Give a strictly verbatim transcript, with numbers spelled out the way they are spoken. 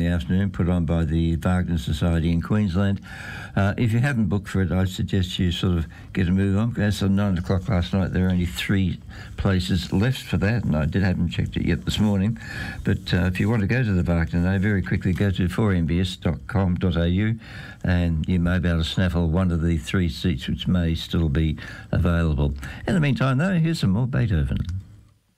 afternoon, put on by the Wagner Society in Queensland. Uh, if you haven't booked for it, I'd suggest you sort of get a move on. As of nine o'clock last night, there are only three places left for that, and I did haven't checked it yet this morning. But uh, if you want to go to the Wagner Day, very quickly go to four m b s dot com dot a u and you may be able to snaffle one of the three seats which may still be available. In the meantime, though, here's some more Beethoven.